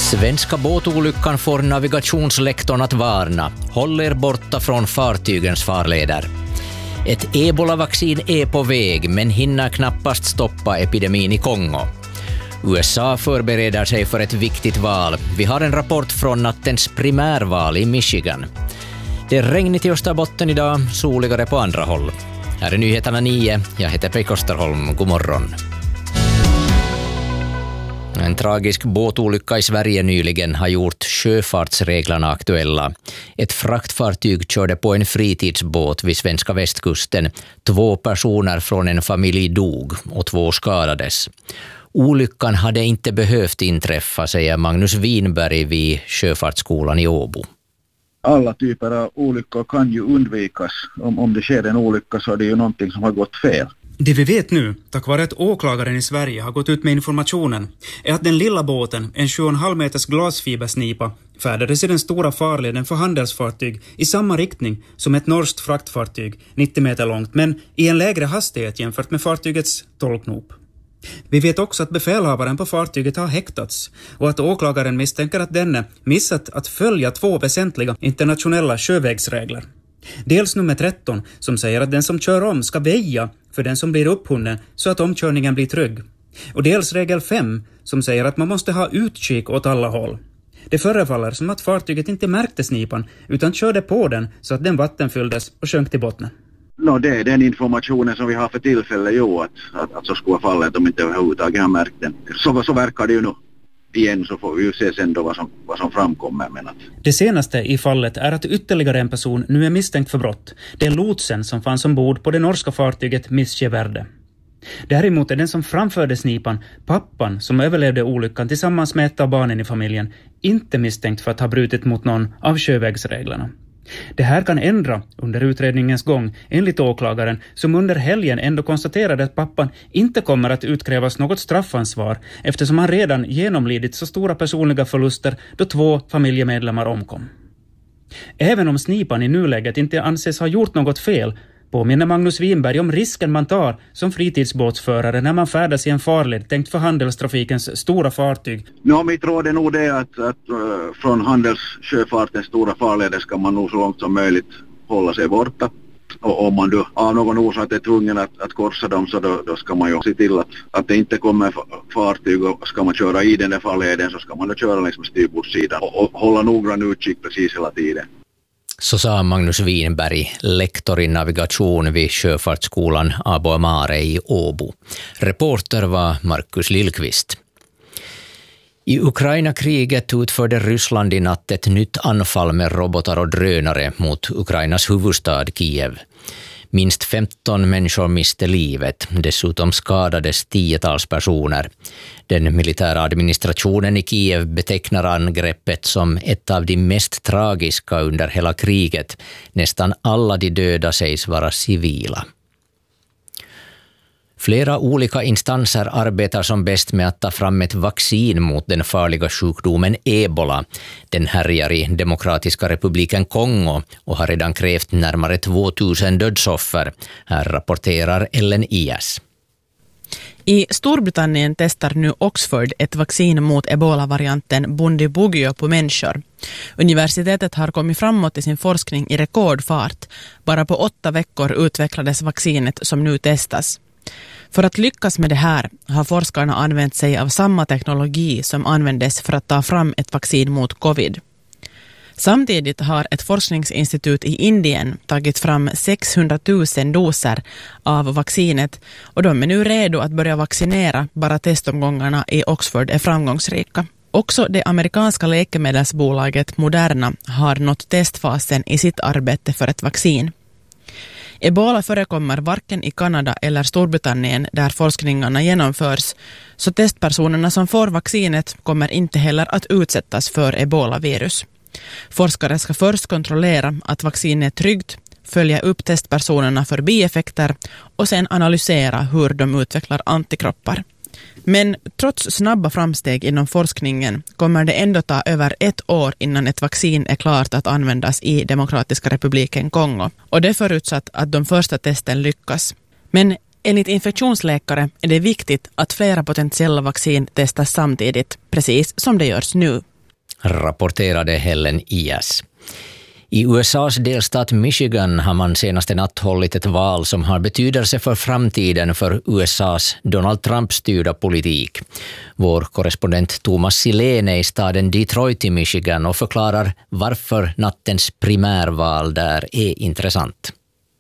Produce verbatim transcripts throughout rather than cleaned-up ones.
Svenska båtolyckan får navigationslektorn att varna. Håll er borta från fartygens farleder. Ett ebola-vaccin är på väg men hinner knappast stoppa epidemin i Kongo. U S A förbereder sig för ett viktigt val. Vi har en rapport från nattens primärval i Michigan. Det är regnigt i Österbotten idag, soligare på andra håll. Här är nyheterna nio. Jag heter Pekka Osterholm. God morgon. En tragisk båtolycka i Sverige nyligen har gjort sjöfartsreglerna aktuella. Ett fraktfartyg körde på en fritidsbåt vid svenska västkusten. Två personer från en familj dog och två skadades. Olyckan hade inte behövt inträffa, säger Magnus Winberg vid Sjöfartsskolan i Åbo. Alla typer av olyckor kan ju undvikas. Om, om det sker en olycka så är det ju någonting som har gått fel. Det vi vet nu, tack vare att åklagaren i Sverige har gått ut med informationen, är att den lilla båten, en sju komma fem meters glasfibersnipa, färdades i den stora farleden för handelsfartyg i samma riktning som ett norskt fraktfartyg, nittio meter långt, men i en lägre hastighet jämfört med fartygets tolv knop. Vi vet också att befälhavaren på fartyget har häktats och att åklagaren misstänker att denne missat att följa två väsentliga internationella sjövägsregler. Dels nummer tretton som säger att den som kör om ska väja för den som blir upphunnen så att omkörningen blir trygg. Och dels regel fem som säger att man måste ha utkik åt alla håll. Det förefaller som att fartyget inte märkte snipan utan körde på den så att den vattenfylldes och sjönk till botten. No, det är den informationen som vi har för tillfället, jo, att, att, att så skulle vara fallet om inte överhuvudtaget har märkt den. Så, så verkar det ju nu. Igen så får vi ju se sen då vad som, vad som framkommer. Men att... Det senaste i fallet är att ytterligare en person nu är misstänkt för brott. Det är lotsen som fanns ombord på det norska fartyget Mischeverde. Däremot är den som framförde snipan, pappan som överlevde olyckan tillsammans med ett av barnen i familjen, inte misstänkt för att ha brutit mot någon av sjövägsreglerna. Det här kan ändra under utredningens gång, enligt åklagaren, som under helgen ändå konstaterade att pappan inte kommer att utkrävas något straffansvar eftersom han redan genomlidit så stora personliga förluster då två familjemedlemmar omkom. Även om snipan i nuläget inte anses ha gjort något fel, påminner Magnus Winberg om risken man tar som fritidsbåtsförare när man färdas i en farled tänkt för handelstrafikens stora fartyg. Ja, mitt råd är nog det att, att uh, från handelssjöfartens stora farleder ska man nog så långt som möjligt hålla sig borta. Och om man då av någon orsak är tvungen att, att korsa dem så då, då ska man ju se till att, att det inte kommer fartyg, och ska man köra i den där farleden så ska man då köra längs med styrbordssidan och, och hålla noggrann utkik precis hela tiden. Så sa Magnus Winberg, lektor i navigation vid Sjöfartsskolan Abo Amare i Åbo. Reporter var Markus Lillqvist. I Ukraina-kriget utförde Ryssland i natt ett nytt anfall med robotar och drönare mot Ukrainas huvudstad Kiev. Minst femton människor miste livet, dessutom skadades tiotals personer. Den militära administrationen i Kiev betecknar angreppet som ett av de mest tragiska under hela kriget. Nästan alla de döda sägs vara civila. Flera olika instanser arbetar som bäst med att ta fram ett vaccin mot den farliga sjukdomen ebola. Den härjar i Demokratiska republiken Kongo och har redan krävt närmare tvåtusen dödsoffer. Här rapporterar Ellen Ias. I Storbritannien testar nu Oxford ett vaccin mot ebola-varianten Bundibugyo på människor. Universitetet har kommit framåt i sin forskning i rekordfart. Bara på åtta veckor utvecklades vaccinet som nu testas. För att lyckas med det här har forskarna använt sig av samma teknologi som användes för att ta fram ett vaccin mot covid. Samtidigt har ett forskningsinstitut i Indien tagit fram sexhundratusen doser av vaccinet och de är nu redo att börja vaccinera bara testomgångarna i Oxford är framgångsrika. Också det amerikanska läkemedelsbolaget Moderna har nått testfasen i sitt arbete för ett vaccin. Ebola förekommer varken i Kanada eller Storbritannien där forskningarna genomförs, så testpersonerna som får vaccinet kommer inte heller att utsättas för ebolavirus. Forskare ska först kontrollera att vaccinet är tryggt, följa upp testpersonerna för bieffekter och sen analysera hur de utvecklar antikroppar. Men trots snabba framsteg inom forskningen kommer det ändå ta över ett år innan ett vaccin är klart att användas i Demokratiska republiken Kongo. Och det förutsatt att de första testen lyckas. Men enligt infektionsläkare är det viktigt att flera potentiella vaccin testas samtidigt, precis som det görs nu. rapporterade Helen Ias. I U S A:s delstat Michigan har man senaste natt hållit ett val som har betydelse för framtiden för U S A:s Donald Trump-styrda politik. Vår korrespondent Thomas Silén är i staden Detroit i Michigan och förklarar varför nattens primärval där är intressant.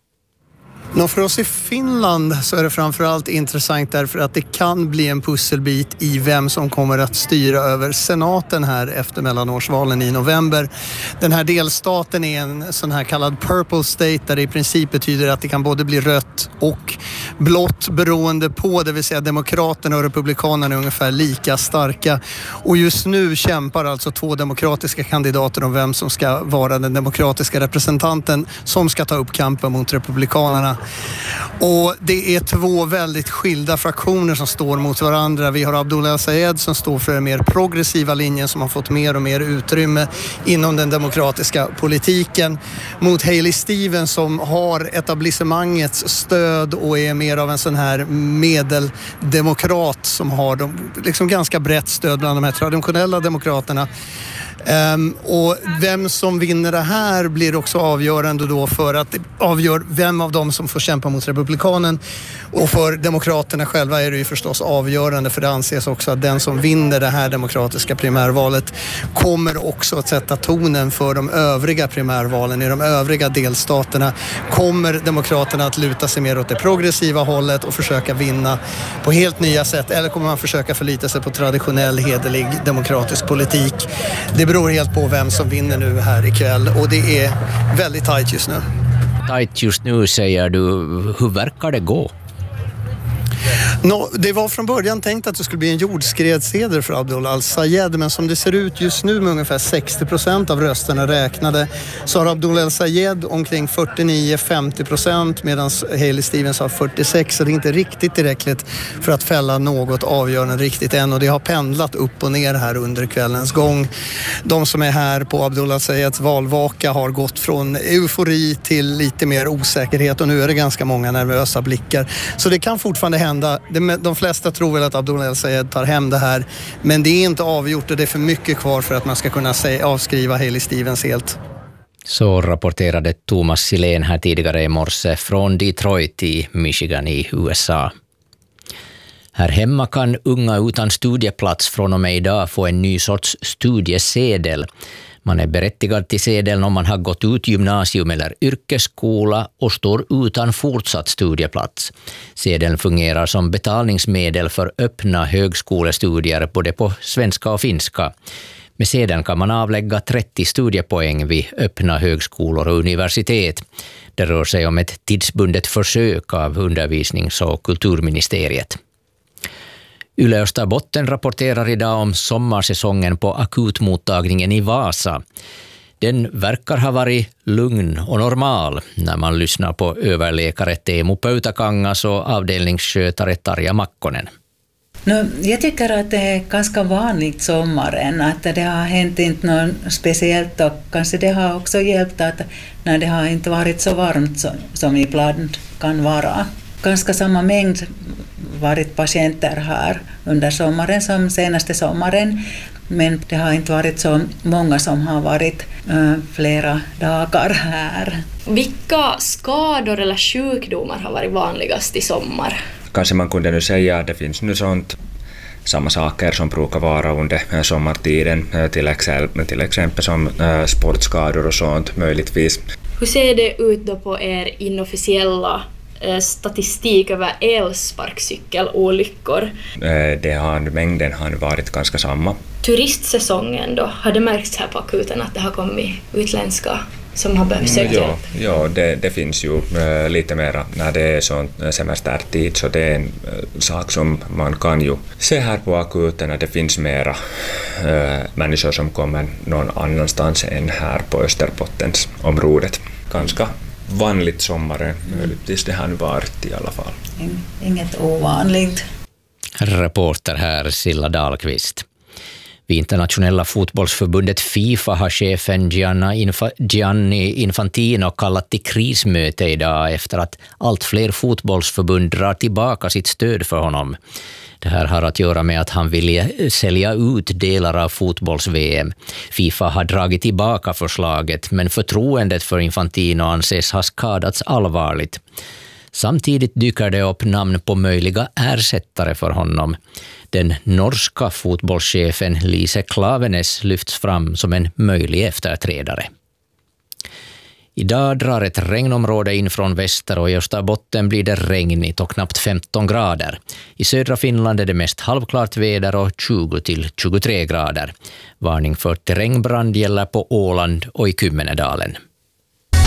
Nå, för oss i Finland så är det framförallt intressant därför att det kan bli en pusselbit i vem som kommer att styra över senaten här efter mellanårsvalen i november. Den här delstaten är en sån här kallad purple state där det i princip betyder att det kan både bli rött och blått beroende på, det vill säga demokraterna och republikanerna är ungefär lika starka. Och just nu kämpar alltså två demokratiska kandidater om vem som ska vara den demokratiska representanten som ska ta upp kampen mot republikanerna. Och det är två väldigt skilda fraktioner som står mot varandra. Vi har Abdullah Sayed som står för den mer progressiva linjen som har fått mer och mer utrymme inom den demokratiska politiken mot Hailey Stevens som har etablissemangets stöd och är mer av en sån här medeldemokrat som har de, liksom ganska brett stöd bland de här traditionella demokraterna. Um, och vem som vinner det här blir också avgörande då för att det avgör vem av dem som får kämpa mot republikanen, och för demokraterna själva är det ju förstås avgörande, för det anses också att den som vinner det här demokratiska primärvalet kommer också att sätta tonen för de övriga primärvalen i de övriga delstaterna. Kommer demokraterna att luta sig mer åt det progressiva hållet och försöka vinna på helt nya sätt, eller kommer man försöka förlita sig på traditionell hederlig demokratisk politik? Det beror helt på vem som vinner nu här ikväll, och det är väldigt tajt just nu. Tajt just nu säger du. Hur verkar det gå? No, det var från början tänkt att det skulle bli en jordskredsseger för Abdullah al-Sayed, men som det ser ut just nu med ungefär sextio procent av rösterna räknade så har Abdullah al-Sayed omkring fyrtionio till femtio procent medan Hailey Stevens har fyrtiosex, så det är inte riktigt tillräckligt för att fälla något avgörande riktigt än, och det har pendlat upp och ner här under kvällens gång. De som är här på Abdullah al-Sayeds valvaka har gått från eufori till lite mer osäkerhet, och nu är det ganska många nervösa blickar, så det kan fortfarande hända. De flesta tror väl att Abdullah al-Sayed tar hem det här, men det är inte avgjort och det är för mycket kvar för att man ska kunna säga, avskriva Hailey Stevens helt. Så rapporterade Thomas Silén här tidigare i morse från Detroit i Michigan i U S A. Här hemma kan unga utan studieplats från och med idag få en ny sorts studiesedel. Man är berättigad till sedeln om man har gått ut gymnasium eller yrkesskola och står utan fortsatt studieplats. Sedeln fungerar som betalningsmedel för öppna högskolestudier både på svenska och finska. Med sedeln kan man avlägga trettio studiepoäng vid öppna högskolor och universitet. Det rör sig om ett tidsbundet försök av undervisnings- och kulturministeriet. Yle Österbotten rapporterar idag om sommarsäsongen på akutmottagningen i Vasa. Den verkar ha varit lugn och normal när man lyssnar på överläkare Teemu Pöytäkangas och avdelningsskötare Tarja Makkonen. No, jag tycker att det är ganska vanligt sommaren, att det har hänt inte något speciellt, och kanske det har också hjälpt att när det har inte varit så varmt som, som ibland kan vara. Ganska samma mängd varit patienter här under sommaren som senaste sommaren, men det har inte varit så många som har varit äh, flera dagar här. Vilka skador eller sjukdomar har varit vanligast i sommar? Kanske man kunde nu säga att det finns nu sånt, samma saker som brukar vara under sommartiden, till exempel, till exempel som äh, sportskador och sånt möjligtvis. Hur ser det ut då på er inofficiella statistik över elsparkcykelolyckor? Det har, mängden har varit ganska samma. Turistsäsongen då, har det märkts här på akuten att det har kommit utländska som har behövt söka hjälp? Ja, ja det, det finns ju äh, lite mer när det är sån semestertid, så det är en äh, sak som man kan ju se här på akuten, att det finns mera äh, människor som kommer någon annanstans än här på Österbottensområdet. Ganska vanligt sommaren, möjligtvis det har varit i alla fall. Inget ovanligt. Reporter här Silla Dahlqvist. Vid internationella fotbollsförbundet FIFA har chefen Gianni Infantino kallat till krismöte idag efter att allt fler fotbollsförbund drar tillbaka sitt stöd för honom. Det här har att göra med att han vill sälja ut delar av fotbolls-V M. FIFA har dragit tillbaka förslaget, men förtroendet för Infantino anses ha skadats allvarligt. Samtidigt dyker det upp namn på möjliga ersättare för honom. Den norska fotbollschefen Lise Klaveness lyfts fram som en möjlig efterträdare. Idag drar ett regnområde in från väster och i Österbotten blir det regnigt och knappt femton grader. I södra Finland är det mest halvklart väder och tjugo till tjugotre grader. Varning för terrängbrand gäller på Åland och i Kymmenedalen.